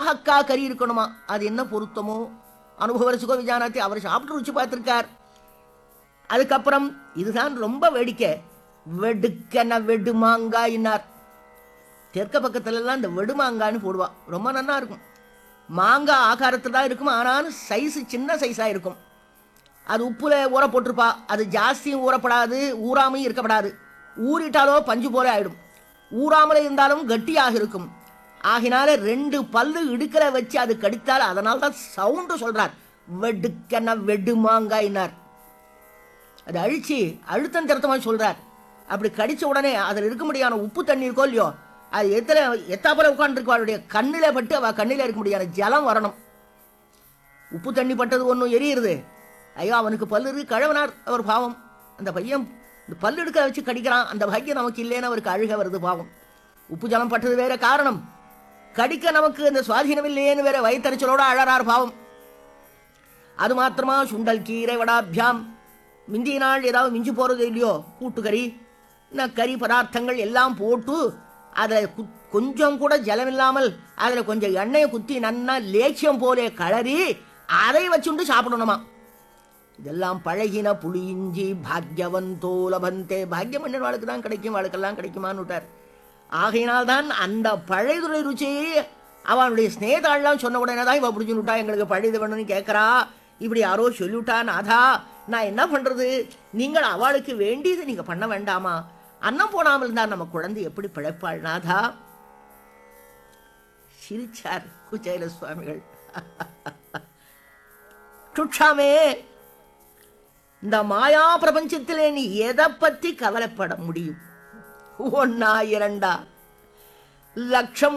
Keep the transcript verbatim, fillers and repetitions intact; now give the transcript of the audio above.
நாகக்கா கறி இருக்கணுமா. அது என்ன பொருத்தமோ அனுபவ ரசிகோ விஜயானாத்தி, அவர் சாப்பிட்டு ருச்சி பார்த்திருக்கார். அதுக்கப்புறம் இதுதான் ரொம்ப வேடிக்கை, வெடுக்கன வெடு மாங்காயினார். தெற்க பக்கத்துல எல்லாம் இந்த வெடு மாங்கான்னு போடுவா, ரொம்ப நல்லா இருக்கும். மாங்காய் ஆகாரத்தில் தான் இருக்கும், ஆனாலும் சைஸு சின்ன சைஸாக இருக்கும். அது உப்புல ஊற போட்டிருப்பா, அது ஜாஸ்தியும் ஊறப்படாது, ஊறாமையும் இருக்கப்படாது. ஊறிட்டாலோ பஞ்சு போல ஆயிடும், ஊறாமலே இருந்தாலும் கட்டியாக இருக்கும். ஆகினால ரெண்டு பல்லு இடுக்கல வச்சு அது கடித்தால், அதனால தான் சவுண்டு சொல்றார், வெடுக்கன வெடு மாங்காயினார். அது அழிச்சு அழுத்தம் திருத்தமாக சொல்றார். அப்படி கடிச்ச உடனே அதில் இருக்க முடியாத உப்பு தண்ணி இருக்கோ இல்லையோ, அது எத்தனை எத்தாப்புல உட்காந்துருக்கு, அவளுடைய கண்ணில் பட்டு அவள் கண்ணில் இருக்க முடியாத ஜலம் வரணும். உப்பு தண்ணி பட்டது ஒன்றும் எரியுறது, ஐயோ அவனுக்கு பல்லு இருக்கு, கழவனார் அவர் பாவம். அந்த பையன் இந்த பல்லு எடுக்க வச்சு கடிக்கிறான், அந்த பாக்கியம் நமக்கு இல்லைன்னு அவருக்கு அழுக வருது பாவம். உப்பு ஜலம் பட்டது வேற காரணம், கடிக்க நமக்கு இந்த சுவாதீனம் இல்லையேன்னு வேற வயிற்றுச்சலோட அழறார் பாவம். அது மாத்திரமா சுண்டல் கீரை வடாபியாம், மிந்திய நாள் ஏதாவது மிஞ்சி போகிறது இல்லையோ, கூட்டுக்கறி கறி பதார்த்தங்கள் எல்லாம் போட்டு அதில் கு கொஞ்சம் கூட ஜலம் இல்லாமல் அதில் கொஞ்சம் எண்ணெயை குத்தி நன்னா லேட்சியம் போலே கலரி அதை வச்சுண்டு சாப்பிடணுமா. இதெல்லாம் பழகின புளியிஞ்சி பாக்யவந்தோ லபந்தே, பாக்யம் என்ன வாழ்க்கை தான் கிடைக்கும், வாழ்க்கெல்லாம் கிடைக்குமான்னு விட்டார். ஆகையினால்தான் அந்த பழையதுரை ருச்சி அவனுடைய ஸ்நேதாள்லாம் சொன்ன உடனே தான் இவன் பிடிச்சுன்னு விட்டா, எங்களுக்கு பழையது வேணும்னு கேட்குறா. இப்படி யாரோ சொல்லிவிட்டா, நாதா நான் என்ன பண்ணுறது, நீங்கள் அவளுக்கு வேண்டியது நீங்கள் பண்ண வேண்டாமா, அன்னம் போனாமல் இருந்தால் நம்ம குழந்தை எப்படி பிழைப்பாள் நாதா. சிரிச்சார் குச்சேல சுவாமிகள். சுட்சாமே, இந்த மாயா பிரபஞ்சத்திலே நீ எதை பற்றி கவலைப்பட முடியும், ஒன்னா இரண்டா லட்சம்